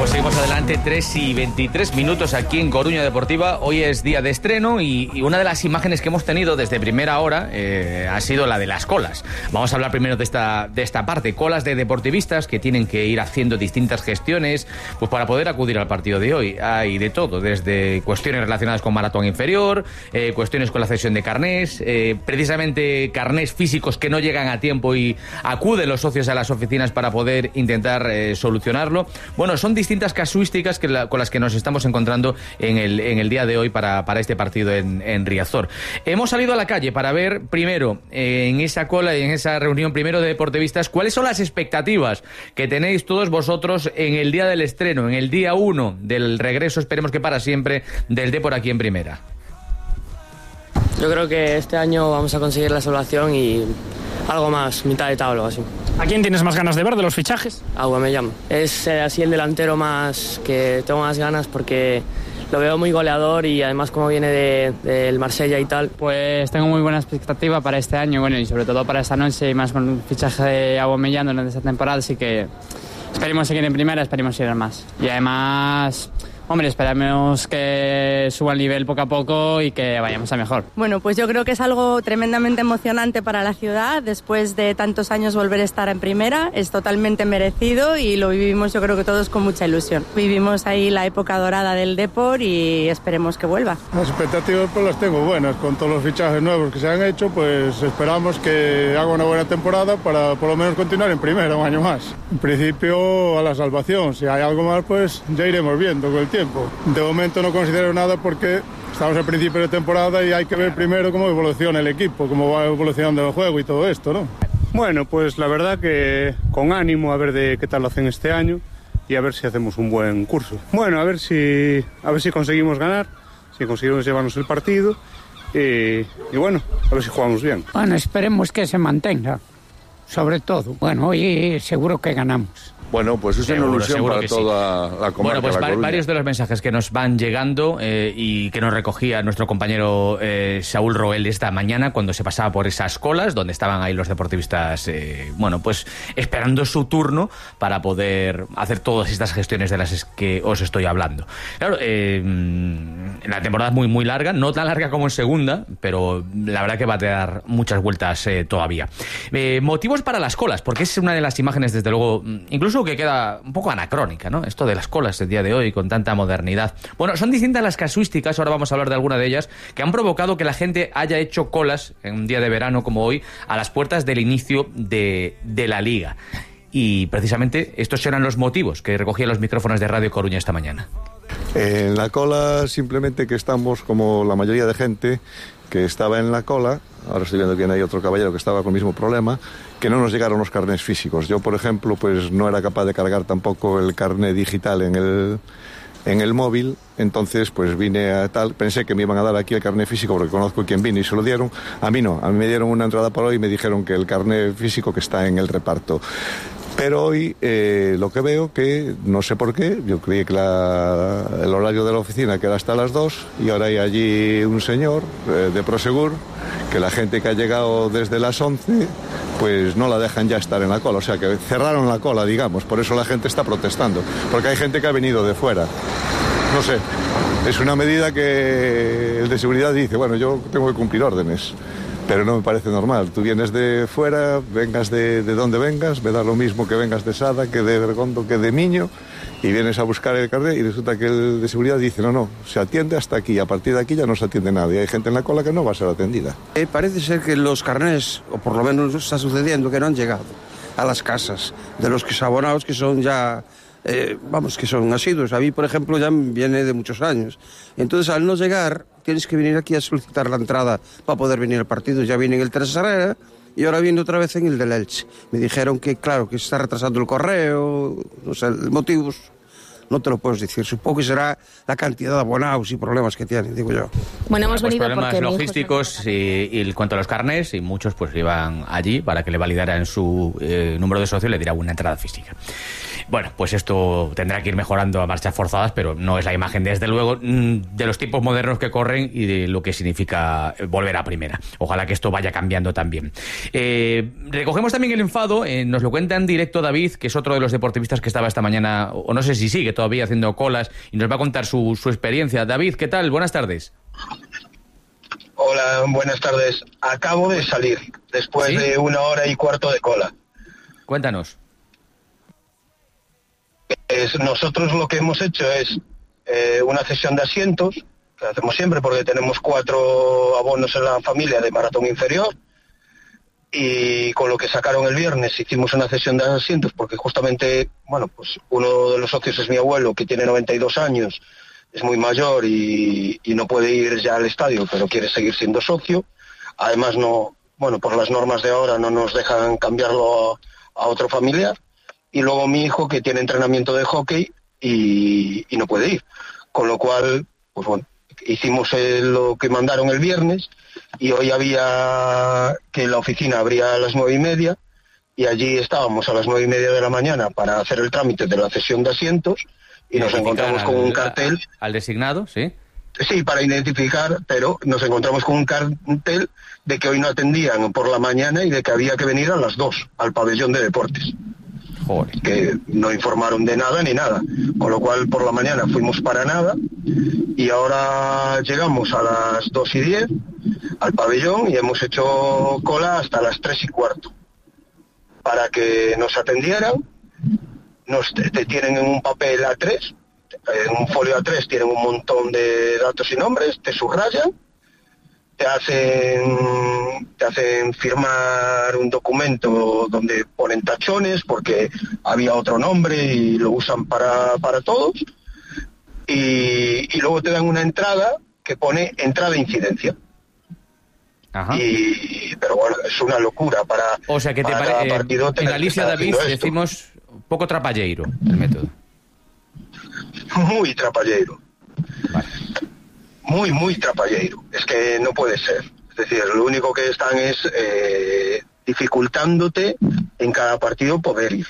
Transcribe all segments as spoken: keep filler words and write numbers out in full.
pues seguimos adelante, tres y veintitrés minutos aquí en Coruña Deportiva. Hoy es día de estreno y, y una de las imágenes que hemos tenido desde primera hora eh, ha sido la de las colas. Vamos a hablar primero de esta, de esta parte, colas de deportivistas que tienen que ir haciendo distintas gestiones pues para poder acudir al partido de hoy. Hay de todo, desde cuestiones relacionadas con maratón inferior, eh, cuestiones con la cesión de carnés, eh, precisamente carnés físicos que no llegan a tiempo y acuden los socios a las oficinas para poder intentar eh, solucionarlo. Bueno, son distintas casuísticas que la, con las que nos estamos encontrando en el, en el día de hoy para, para este partido en, en Riazor. Hemos salido a la calle para ver primero eh, en esa cola y en esa reunión primero de deportivistas cuáles son las expectativas que tenéis todos vosotros en el día del estreno, en el día uno del regreso, esperemos que para siempre, del Depor aquí en primera. Yo creo que este año vamos a conseguir la salvación y algo más, mitad de tabla o así. ¿A quién tienes más ganas de ver de los fichajes? Aubameyang. Es eh, así el delantero más que tengo más ganas porque lo veo muy goleador y además como viene del de, de Marsella y tal. Pues tengo muy buena expectativa para este año, bueno, y sobre todo para esta noche y más con el fichaje de Aubameyang durante esta temporada, así que esperemos seguir en primera, esperemos seguir más. Y además, hombre, esperamos que suba el nivel poco a poco y que vayamos a mejor. Bueno, pues yo creo que es algo tremendamente emocionante para la ciudad. Después de tantos años volver a estar en primera es totalmente merecido y lo vivimos yo creo que todos con mucha ilusión. Vivimos ahí la época dorada del Depor y esperemos que vuelva. Las expectativas pues las tengo buenas. Con todos los fichajes nuevos que se han hecho, pues esperamos que haga una buena temporada para por lo menos continuar en primera un año más. En principio a la salvación. Si hay algo más, pues ya iremos viendo con el tiempo. De momento no considero nada porque estamos al principio de temporada y hay que ver primero cómo evoluciona el equipo, cómo va evolucionando el juego y todo esto, ¿no? Bueno, pues la verdad que con ánimo a ver de qué tal lo hacen este año y a ver si hacemos un buen curso. Bueno, a ver si a ver si conseguimos ganar, si conseguimos llevarnos el partido y, y bueno, a ver si jugamos bien. Bueno, esperemos que se mantenga, sobre todo. Bueno, hoy seguro que ganamos. Bueno, pues es una ilusión para toda sí. la comarca. Bueno, pues la va, varios de los mensajes que nos van llegando eh, y que nos recogía nuestro compañero eh, Saúl Roel esta mañana cuando se pasaba por esas colas donde estaban ahí los deportivistas, eh, bueno, pues esperando su turno para poder hacer todas estas gestiones de las que os estoy hablando. Claro, eh, la temporada es muy, muy larga, no tan larga como en segunda, pero la verdad que va a dar muchas vueltas eh, todavía. Eh, motivos para las colas, porque es una de las imágenes, desde luego, incluso que queda un poco anacrónica, ¿no? Esto de las colas el día de hoy con tanta modernidad. Bueno, son distintas las casuísticas, ahora vamos a hablar de alguna de ellas, que han provocado que la gente haya hecho colas en un día de verano como hoy a las puertas del inicio de, de la Liga. Y precisamente estos eran los motivos que recogían los micrófonos de Radio Coruña esta mañana. En la cola simplemente que estamos como la mayoría de gente que estaba en la cola. Ahora estoy viendo que hay otro caballero que estaba con el mismo problema, que no nos llegaron los carnés físicos. Yo, por ejemplo, pues no era capaz de cargar tampoco el carné digital en el, en el móvil, entonces pues vine a tal, pensé que me iban a dar aquí el carné físico porque conozco quién vino y se lo dieron. A mí no, a mí me dieron una entrada por hoy y me dijeron que el carné físico que está en el reparto. Pero hoy eh, lo que veo que, no sé por qué, yo creí que la, el horario de la oficina que era hasta las dos y ahora hay allí un señor eh, de Prosegur que la gente que ha llegado desde las once pues no la dejan ya estar en la cola, o sea que cerraron la cola, digamos, por eso la gente está protestando, porque hay gente que ha venido de fuera. No sé, es una medida que el de seguridad dice, bueno, yo tengo que cumplir órdenes. Pero no me parece normal. Tú vienes de fuera, vengas de, de donde vengas, me da lo mismo que vengas de Sada, que de Bergondo, que de Miño, y vienes a buscar el carnet y resulta que el de seguridad dice, no, no, se atiende hasta aquí, a partir de aquí ya no se atiende nadie. Hay gente en la cola que no va a ser atendida. Eh, parece ser que los carnés, o por lo menos está sucediendo, que no han llegado a las casas de los que abonados que son ya... Eh, vamos, que son asiduos. A mí, por ejemplo, ya viene de muchos años. Entonces, al no llegar, tienes que venir aquí a solicitar la entrada para poder venir al partido. Ya vine en el Teresa Herrera y ahora viene otra vez en el del Elche. Me dijeron que, claro, que se está retrasando el correo, no sé, motivos, no te lo puedes decir. Supongo que será la cantidad de abonados y problemas que tienen, digo yo. Bueno, hemos pues venido problemas porque logísticos y, y en cuanto a los carnés, y muchos pues iban allí para que le validaran su eh, número de socio y le dieran una entrada física. Bueno, Bueno, pues esto tendrá que ir mejorando a marchas forzadas, pero no es la imagen, desde luego, de los tiempos modernos que corren y de lo que significa volver a primera. Ojalá que esto vaya cambiando también. Eh, recogemos también el enfado, eh, nos lo cuenta en directo David, que es otro de los deportivistas que estaba esta mañana, o no sé si sigue todavía haciendo colas, y nos va a contar su, su experiencia. David, ¿qué tal? Buenas tardes. Hola, buenas tardes. Acabo de salir, después ¿Sí? de una hora y cuarto de cola. Cuéntanos. Es, nosotros lo que hemos hecho es eh, una cesión de asientos, que hacemos siempre porque tenemos cuatro abonos en la familia de maratón inferior, y con lo que sacaron el viernes hicimos una cesión de asientos porque justamente, bueno, pues uno de los socios es mi abuelo, que tiene noventa y dos años, es muy mayor y, y no puede ir ya al estadio, pero quiere seguir siendo socio. Además, no, bueno, por las normas de ahora no nos dejan cambiarlo a, a otro familiar. Y luego mi hijo, que tiene entrenamiento de hockey y, y no puede ir. Con lo cual, pues bueno, hicimos el, lo que mandaron el viernes, y hoy había que la oficina abría a las nueve y media, y allí estábamos a las nueve y media de la mañana para hacer el trámite de la cesión de asientos, y nos encontramos con un cartel. ¿Al designado? Sí. Sí, para identificar, pero nos encontramos con un cartel de que hoy no atendían por la mañana y de que había que venir a las dos al pabellón de deportes. Joder. Que no informaron de nada ni nada, con lo cual por la mañana fuimos para nada, y ahora llegamos a las dos y diez al pabellón y hemos hecho cola hasta las tres y cuarto para que nos atendieran. Nos te, te tienen en un papel A tres, en un folio A tres tienen un montón de datos y nombres, te subrayan, te hacen te hacen firmar un documento donde ponen tachones porque había otro nombre y lo usan para, para todos, y, y luego te dan una entrada que pone entrada incidencia. Ajá. Y pero bueno, es una locura para, o sea que te para pare, partido en Galicia, David, decimos poco trapalleiro el método. Muy trapalleiro. Vale. Muy, muy trapalleiro. Es que no puede ser. Es decir, lo único que están es eh, dificultándote en cada partido poder ir.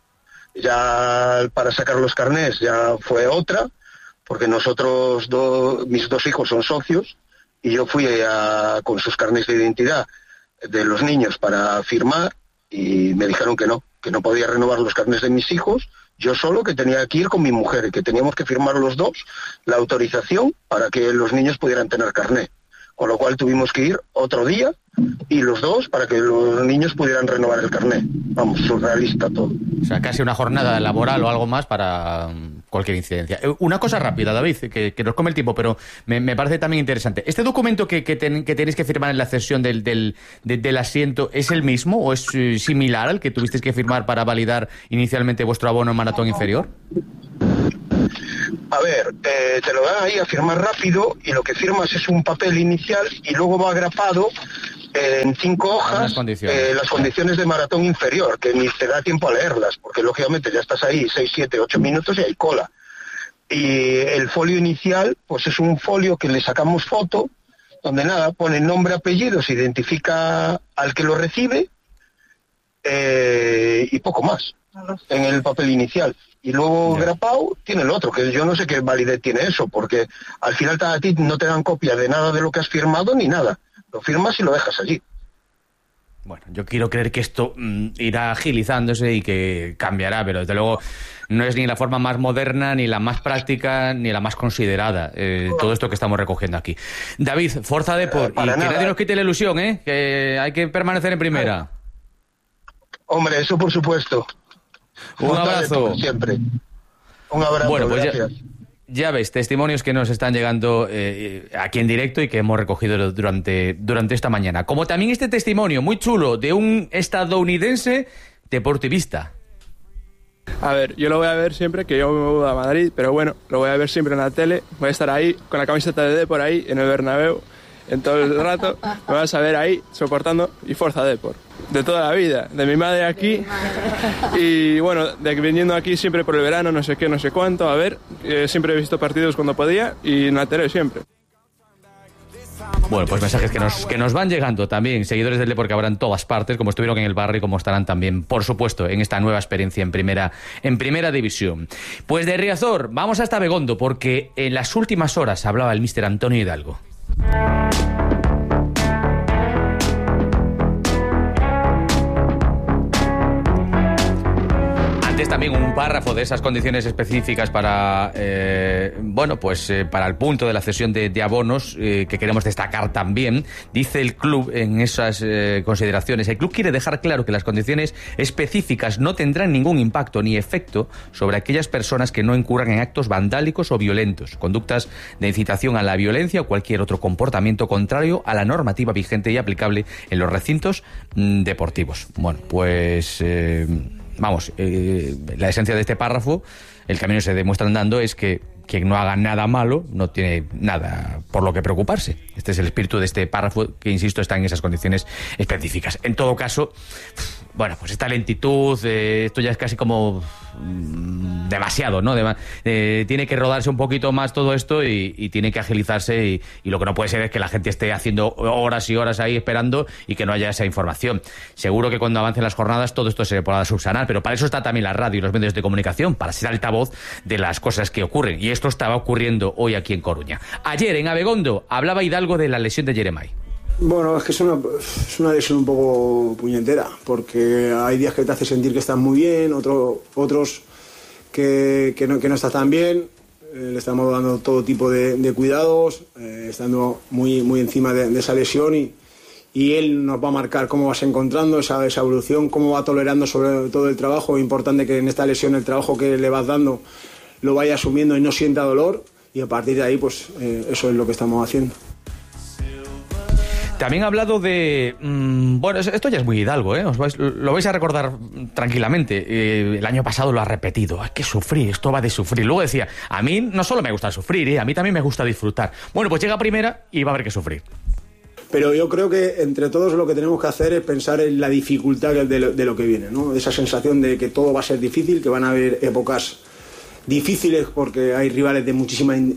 Ya para sacar los carnés ya fue otra, porque nosotros, do, mis dos hijos son socios, y yo fui a, con sus carnés de identidad de los niños para firmar, y me dijeron que no, que no podía renovar los carnés de mis hijos, yo solo, que tenía que ir con mi mujer, que teníamos que firmar los dos la autorización para que los niños pudieran tener carné. Con lo cual tuvimos que ir otro día, y los dos, para que los niños pudieran renovar el carné. Vamos, surrealista todo. O sea, casi una jornada laboral o algo más para cualquier incidencia. Una cosa rápida, David, que, que nos come el tiempo, pero me, me parece también interesante. ¿Este documento que, que, ten, que tenéis que firmar en la cesión del, del, de, del asiento es el mismo o es uh, similar al que tuvisteis que firmar para validar inicialmente vuestro abono en maratón inferior? A ver, eh, te lo dan ahí a firmar rápido, y lo que firmas es un papel inicial y luego va agrapado eh, en cinco hojas las condiciones. Eh, las condiciones de maratón inferior, que ni te da tiempo a leerlas, porque lógicamente ya estás ahí seis, siete, ocho minutos y hay cola. Y el folio inicial, pues es un folio que le sacamos foto, donde nada, pone nombre, apellido, se identifica al que lo recibe, eh, y poco más en el papel inicial. Y luego yeah. grapao tiene el otro, que yo no sé qué validez tiene eso, porque al final a ti no te dan copia de nada de lo que has firmado ni nada. Lo firmas y lo dejas allí. Bueno, yo quiero creer que esto mm, irá agilizándose y que cambiará, pero desde luego no es ni la forma más moderna, ni la más práctica, ni la más considerada, eh, todo esto que estamos recogiendo aquí. David, Forza Depor, eh, y nada. Que nadie nos quite la ilusión, ¿eh? Que hay que permanecer en primera. Hombre, eso por supuesto. Un abrazo. Siempre. Un abrazo. Bueno, pues gracias. Ya, ya ves, testimonios que nos están llegando eh, aquí en directo y que hemos recogido durante, durante esta mañana. Como también este testimonio muy chulo de un estadounidense deportivista. A ver, yo lo voy a ver siempre, que yo me voy a Madrid, pero bueno, lo voy a ver siempre en la tele. Voy a estar ahí con la camiseta de Depor ahí en el Bernabéu en todo el rato. Me vas a ver ahí soportando y Forza Depor. De toda la vida, de mi madre aquí, y bueno, de viniendo aquí siempre por el verano, no sé qué, no sé cuánto, a ver, eh, siempre he visto partidos cuando podía y en la tele siempre. Bueno, pues mensajes que nos, que nos van llegando también, seguidores del Depor que habrá en todas partes, como estuvieron en el barrio y como estarán también, por supuesto, en esta nueva experiencia en primera, en primera división. Pues de Riazor vamos hasta Begondo, porque en las últimas horas hablaba el míster Antonio Hidalgo. También un párrafo de esas condiciones específicas para eh, bueno pues eh, para el punto de la cesión de, de abonos eh, que queremos destacar también. Dice el club en esas eh, consideraciones: el club quiere dejar claro que las condiciones específicas no tendrán ningún impacto ni efecto sobre aquellas personas que no incurran en actos vandálicos o violentos, conductas de incitación a la violencia o cualquier otro comportamiento contrario a la normativa vigente y aplicable en los recintos mm, deportivos. Bueno, pues eh, Vamos, eh, la esencia de este párrafo, el camino se demuestra andando, es que quien no haga nada malo no tiene nada por lo que preocuparse. Este es el espíritu de este párrafo que, insisto, está en esas condiciones específicas. En todo caso, bueno, pues esta lentitud, eh, esto ya es casi como mmm, demasiado, ¿no? Dema- eh, tiene que rodarse un poquito más todo esto y, y tiene que agilizarse y, y lo que no puede ser es que la gente esté haciendo horas y horas ahí esperando y que no haya esa información. Seguro que cuando avancen las jornadas todo esto se podrá subsanar, pero para eso está también la radio y los medios de comunicación, para ser altavoz de las cosas que ocurren. Y esto estaba ocurriendo hoy aquí en Coruña. Ayer en Abegondo hablaba Hidalgo de la lesión de Jeremai. Bueno, es que es una, es una lesión un poco puñetera, porque hay días que te hace sentir que estás muy bien, otro, otros que, que, no, que no estás tan bien. Eh, le estamos dando todo tipo de, de cuidados, eh, estando muy, muy encima de, de esa lesión y, y él nos va a marcar cómo vas encontrando esa, esa evolución, cómo va tolerando sobre todo el trabajo. Es importante que en esta lesión el trabajo que le vas dando lo vaya asumiendo y no sienta dolor, y a partir de ahí pues eh, eso es lo que estamos haciendo. También ha hablado de... Mmm, bueno, esto ya es muy Hidalgo, ¿eh? Os vais, lo vais a recordar tranquilamente. Eh, el año pasado lo ha repetido. Hay que sufrir, esto va de sufrir. Luego decía, a mí no solo me gusta sufrir, ¿eh? A mí también me gusta disfrutar. Bueno, pues llega primera y va a haber que sufrir. Pero yo creo que entre todos lo que tenemos que hacer es pensar en la dificultad de lo, de lo que viene, ¿no? Esa sensación de que todo va a ser difícil, que van a haber épocas difíciles porque hay rivales de muchísima eh,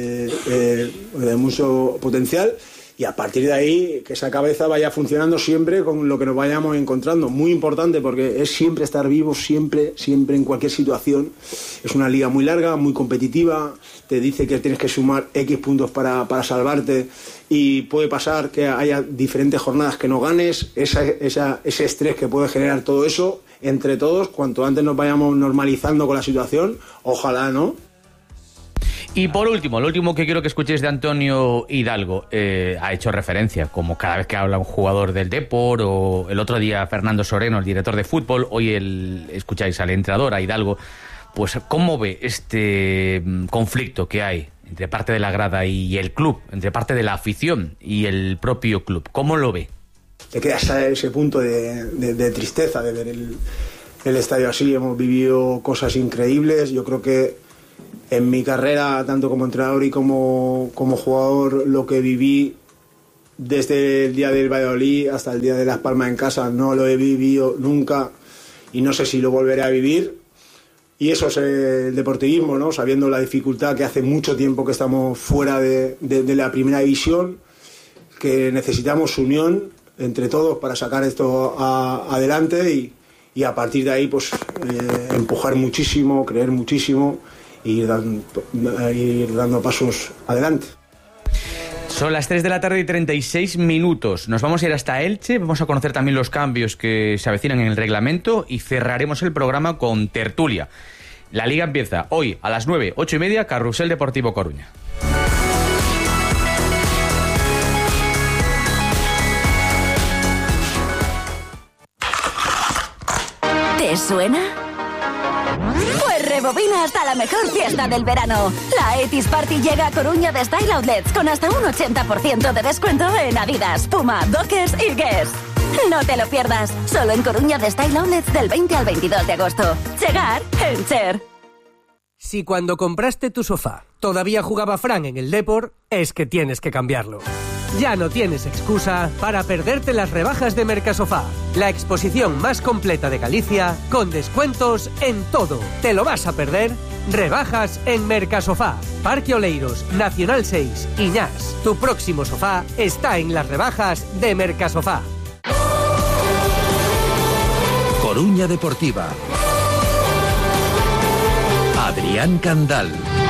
eh, de mucho potencial, y a partir de ahí que esa cabeza vaya funcionando siempre con lo que nos vayamos encontrando. Muy importante, porque es siempre estar vivos, siempre, siempre en cualquier situación. Es una liga muy larga, muy competitiva, te dice que tienes que sumar X puntos para, para salvarte, y puede pasar que haya diferentes jornadas que no ganes. Esa, esa, ese estrés que puede generar todo eso, entre todos, cuanto antes nos vayamos normalizando con la situación, ojalá, ¿no? Y por último, lo último que quiero que escuchéis de Antonio Hidalgo, eh, ha hecho referencia, como cada vez que habla un jugador del Depor, o el otro día Fernando Soreno, el director de fútbol, hoy el, escucháis al entrenador, a Hidalgo, pues ¿cómo ve este conflicto que hay entre parte de la grada y el club, entre parte de la afición y el propio club? ¿Cómo lo ve? Te quedas a ese punto de, de, de tristeza de ver el, el estadio así. Hemos vivido cosas increíbles. Yo creo que en mi carrera, tanto como entrenador y como, como jugador, lo que viví desde el día del Valladolid hasta el día de Las Palmas en casa, no lo he vivido nunca y no sé si lo volveré a vivir. Y eso es el deportivismo, ¿no? Sabiendo la dificultad, que hace mucho tiempo que estamos fuera de, de, de la primera división, que necesitamos unión entre todos para sacar esto a, adelante y, y a partir de ahí pues eh, empujar muchísimo, creer muchísimo e ir dando, ir dando pasos adelante. Son las tres de la tarde y treinta y seis minutos. Nos vamos a ir hasta Elche, vamos a conocer también los cambios que se avecinan en el reglamento y cerraremos el programa con tertulia. La Liga empieza hoy a las nueve, ocho y media, Carrusel Deportivo Coruña. ¿Te suena? Pues rebobina hasta la mejor fiesta del verano. La Etis Party llega a Coruña de Style Outlets con hasta un ochenta por ciento de descuento en Adidas, Puma, Dockers y Guess. No te lo pierdas, solo en Coruña de Style Outlets del veinte al veintidós de agosto. Chegar en Cher. Si cuando compraste tu sofá todavía jugaba Fran en el Depor, es que tienes que cambiarlo. Ya no tienes excusa para perderte las rebajas de Mercasofá. La exposición más completa de Galicia, con descuentos en todo. ¿Te lo vas a perder? Rebajas en Mercasofá. Parque Oleiros, Nacional seis, Iñás. Tu próximo sofá está en las rebajas de Mercasofá. Coruña Deportiva. Adrián Candal.